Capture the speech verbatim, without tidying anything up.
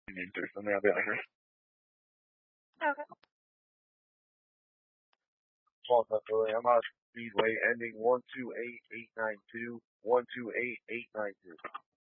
There's something I'll be out here. Okay. False Authority. I'm out Speedway ending one two eight eight nine two. one two eight eight nine two.